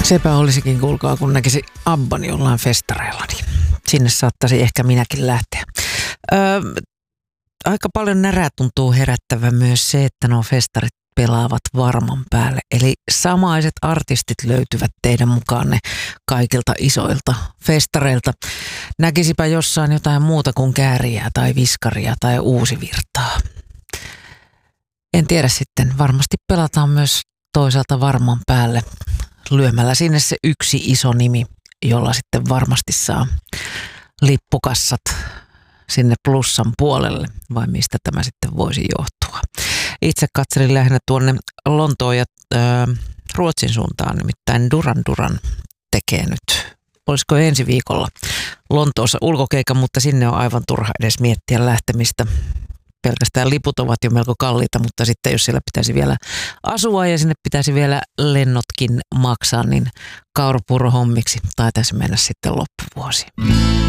Sepä olisikin, kuulkaa, kun näkisi Abban jollain festareilla, niin sinne saattaisi ehkä minäkin lähteä. Aika paljon närää tuntuu herättävä myös se, että nuo festarit pelaavat varman päälle. Eli samaiset artistit löytyvät teidän mukaanne kaikilta isoilta festareilta. Näkisipä jossain jotain muuta kuin Kääriää tai Viskaria tai Uusivirtaa. En tiedä sitten, varmasti pelataan myös toisaalta varman päälle lyömällä sinne se yksi iso nimi, jolla sitten varmasti saa lippukassat sinne plussan puolelle, vai mistä tämä sitten voisi johtua. Itse katselin lähinnä tuonne Lontoon ja Ruotsin suuntaan, nimittäin Duran Duran tekee nyt, olisiko ensi viikolla Lontoossa ulkokeikan, mutta sinne on aivan turha edes miettiä lähtemistä. Pelkästään liput ovat jo melko kalliita, mutta sitten jos siellä pitäisi vielä asua ja sinne pitäisi vielä lennotkin maksaa, niin kaurapuurohommiksi taitaisi mennä sitten loppuvuosi.